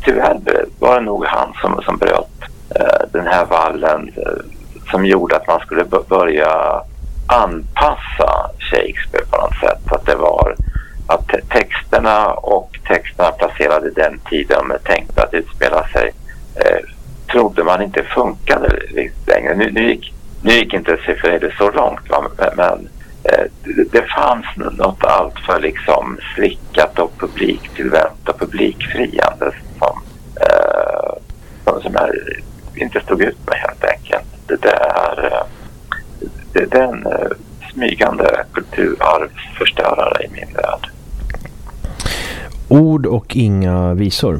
tyvärr var det nog han som bröt den här vallen som gjorde att man skulle börja anpassa Shakespeare på något sätt. Så att det var att texterna placerade i den tiden tänkte att utspela sig trodde man inte funkade riktigt längre. Nu gick inte Zeffirelli så långt, va? Men det fanns något allt för liksom slickat och publiktillvänt och publikfriande som jag inte stod ut med helt enkelt. Det är en smygande kulturarvsförstörare i min värld. Ord och inga visor.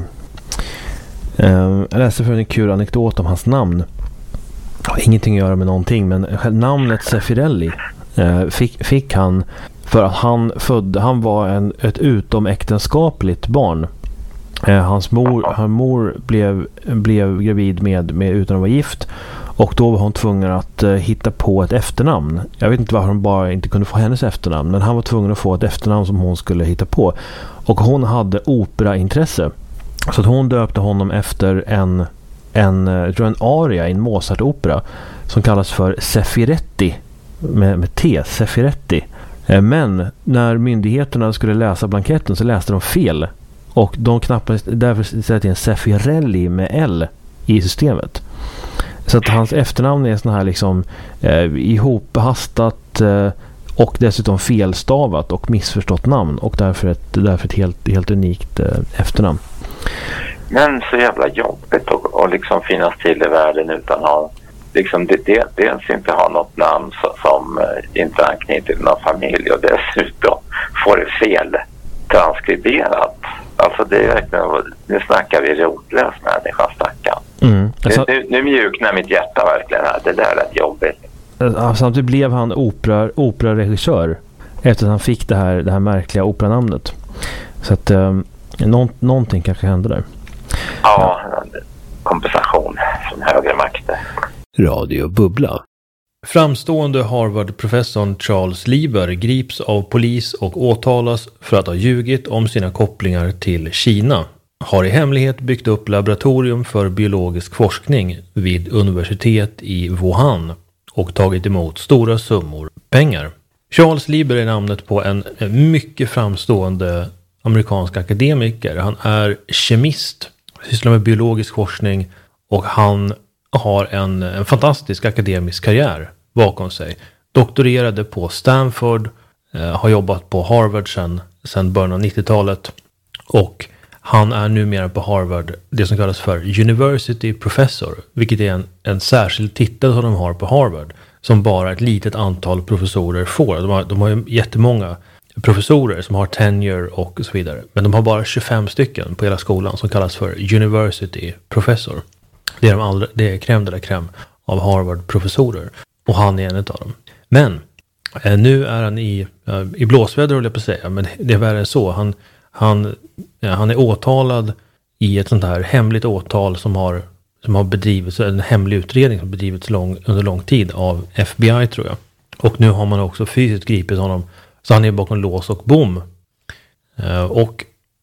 Jag läste för en kul anekdot om hans namn. Har ingenting att göra med någonting, men namnet Zeffirelli fick han för att han var ett utomäktenskapligt barn. Hans mor blev gravid med utan att vara gift, och då var hon tvungen att hitta på ett efternamn. Jag vet inte varför hon bara inte kunde få hennes efternamn, men han var tvungen att få ett efternamn som hon skulle hitta på. Och hon hade operaintresse, så att hon döpte honom efter en aria i en Mozart-opera som kallas för Zeffiretti med T, Zeffiretti. Men när myndigheterna skulle läsa blanketten så läste de fel, och de knappade därför sätta in Zeffirelli med L i systemet. Så att hans efternamn är sån här liksom ihophastat och dessutom felstavat och missförstått namn, och därför ett helt unikt efternamn. Men så jävla jobbigt att liksom finnas till i världen utan att liksom dels inte ha något namn som inte anknyter till någon familj, och dessutom får det fel transkriberat. Alltså det är verkligen, nu snackar vi rotlös människa, stackarn. Alltså, nu mjuknar mitt hjärta verkligen här. Det där är rätt jobbigt. Samtidigt blev han operaregissör efter att han fick det här märkliga operanamnet. Så att någonting kanske hände där. Ja, kompensation från högre makter. Radio Bubbla. Framstående Harvard-professorn Charles Lieber grips av polis och åtalas för att ha ljugit om sina kopplingar till Kina. Har i hemlighet byggt upp laboratorium för biologisk forskning vid universitet i Wuhan och tagit emot stora summor pengar. Charles Lieber är namnet på en mycket framstående amerikansk akademiker. Han är kemist, sysslar med biologisk forskning, och han har en fantastisk akademisk karriär bakom sig. Doktorerade på Stanford, har jobbat på Harvard sedan början av 90-talet, och han är numera på Harvard det som kallas för University Professor, vilket är en särskild titel som de har på Harvard som bara ett litet antal professorer får. De har ju jättemånga professorer som har tenure och så vidare, men de har bara 25 stycken på hela skolan som kallas för University Professor. Det är crème de la crème av Harvard-professorer, och han är en av dem. Men nu är han i blåsväder, håller jag på att säga, men det är värre än så. Han är åtalad i ett sånt här hemligt åtal som har bedrivits, en hemlig utredning som bedrivits under lång tid av FBI, tror jag. Och nu har man också fysiskt gripit honom, så han är bakom lås och bom. Och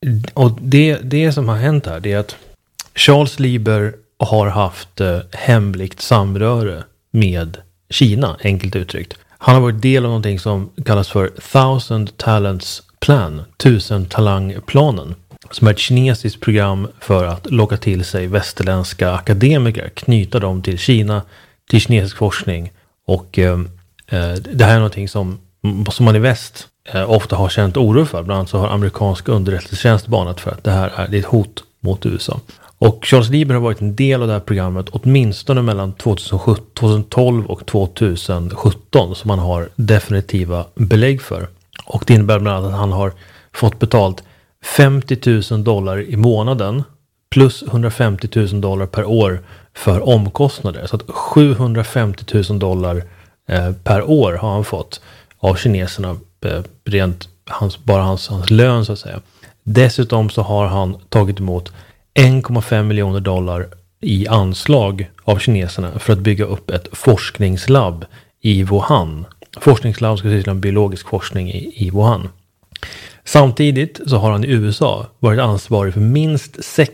det som har hänt här, det är att Charles Lieber har haft hemligt samröre med Kina, enkelt uttryckt. Han har varit del av någonting som kallas för 1000 Talents Plan, 1000 talangplanen, som är ett kinesiskt program för att locka till sig västerländska akademiker, knyta dem till Kina, till kinesisk forskning. Och det här är någonting som man i väst ofta har känt oro för. Bland annat så har amerikansk underrättelsetjänst banat för att det är ett hot mot USA. Och Charles Lieber har varit en del av det här programmet åtminstone mellan 2012 och 2017, som man har definitiva belägg för. Och det innebär bland annat att han har fått betalt $50,000 i månaden plus $150,000 per år för omkostnader. Så att $750,000 per år har han fått av kineserna, rent hans lön så att säga. Dessutom så har han tagit emot $1,5 miljoner i anslag av kineserna för att bygga upp ett forskningslabb i Wuhan. Forskningslabb ska syssla med biologisk forskning i Wuhan. Samtidigt så har han i USA varit ansvarig för minst